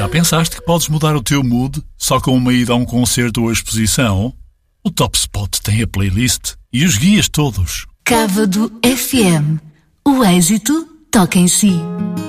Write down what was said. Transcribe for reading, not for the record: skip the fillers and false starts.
pensaste que podes mudar o teu mood só com uma ida a um concerto ou exposição? O Top Spot tem a playlist e os guias todos. Cávado FM. O êxito toca em si.